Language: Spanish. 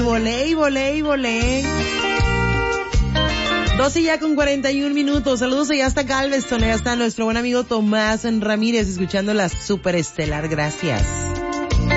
volé y volé y volé. 12 ya con 41 minutos. Saludos allá hasta Galveston. Allá está nuestro buen amigo Tomás Ramírez escuchando la Superestelar. Gracias.